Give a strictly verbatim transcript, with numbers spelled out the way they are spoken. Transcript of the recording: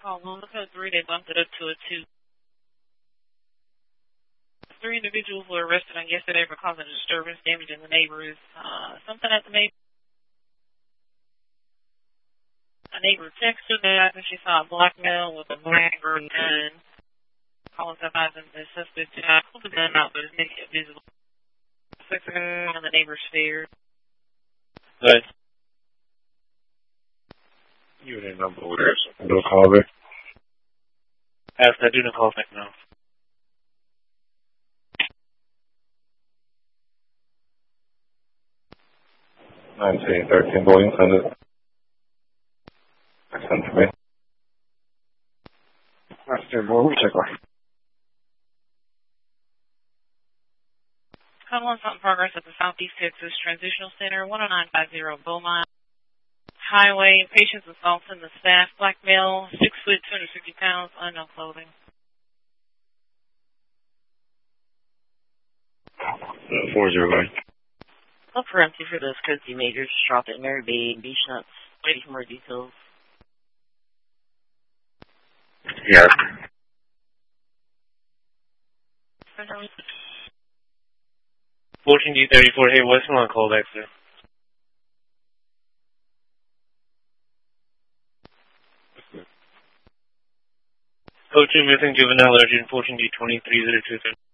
call one code three, they bumped it up to a two. Three individuals were arrested on yesterday for causing disturbance, damaging the neighbors. Uh, something at the neighbor. A neighbor texted that after she saw a black male with a black or gun. Calling advising the suspect did not pull the gun out, but it's making it visible. Six on the neighbor's fear. Right. You didn't know where so do a call back. After I do the call back now. Nineteen thirteen boy, send it. Send it to me. That's good, boy. We'll check on. Call one something progress at the Southeast Texas Transitional Center, one oh nine five zero Beaumont Highway. Patients assaulting the staff. Black male, six foot, two hundred fifty pounds, unknown clothing. Uh, four zero one. Look for empty for those cozy majors. Drop it, Mary Bay, Beach Nuts. Waiting for more details. Yeah. fourteen D thirty-four, hey, what's on call back, sir? Code two missing juvenile urgent fourteen D twenty-three zero two seven.